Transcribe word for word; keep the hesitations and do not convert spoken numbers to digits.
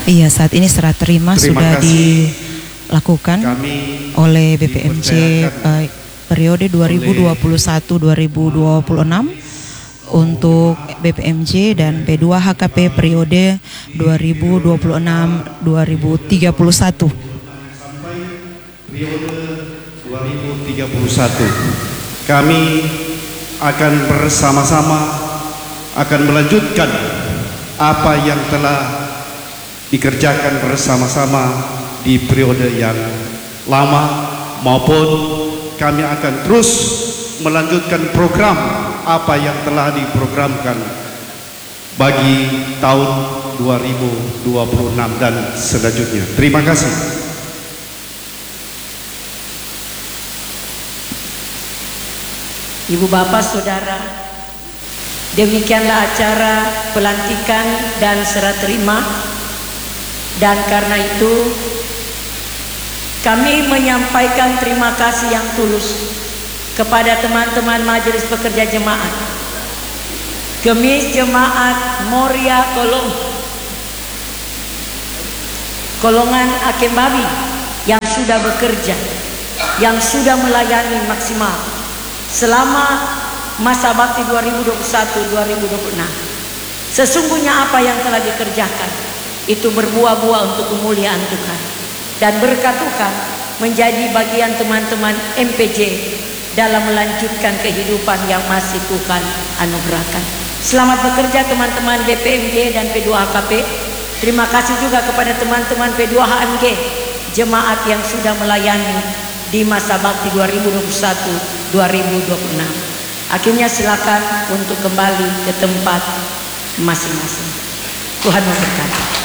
Iya, saat ini serah terima, Terima sudah kasih. dilakukan Kami oleh B P M J dipercayakan eh, periode dua ribu dua puluh satu sampai dua ribu dua puluh enam untuk B P M J dan P dua H K P periode dua ribu dua puluh enam sampai dua ribu tiga puluh satu. periode dua ribu tiga puluh satu kami akan bersama-sama akan melanjutkan apa yang telah dikerjakan bersama-sama di periode yang lama, maupun kami akan terus melanjutkan program apa yang telah diprogramkan bagi tahun dua ribu dua puluh enam dan selanjutnya. Terima kasih. Ibu bapak saudara, demikianlah acara pelantikan dan serah terima, dan karena itu kami menyampaikan terima kasih yang tulus kepada teman-teman Majelis Pekerja Jemaat Gemis Jemaat Moria Kolong Kolongan Akembabi yang sudah bekerja, yang sudah melayani maksimal selama masa bakti dua ribu dua puluh satu sampai dua ribu dua puluh enam. Sesungguhnya apa yang telah dikerjakan itu berbuah-buah untuk kemuliaan Tuhan, dan berkat Tuhan menjadi bagian teman-teman M P J dalam melanjutkan kehidupan yang masih Tuhan anugerahkan. Selamat bekerja teman-teman B P M J dan P dua H K P. Terima kasih juga kepada teman-teman P dua H M G jemaat yang sudah melayani di masa bakti dua ribu dua puluh satu sampai dua ribu dua puluh enam. Akhirnya silakan untuk kembali ke tempat masing-masing. Tuhan memberkati.